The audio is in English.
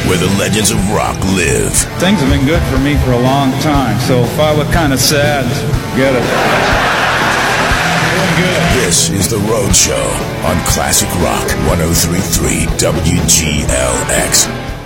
where the legends of rock live. Things have been good for me for a long time, so if I look kind of sad, get it. Doing good. This is The Road Show on Classic Rock 103.3 WGLX.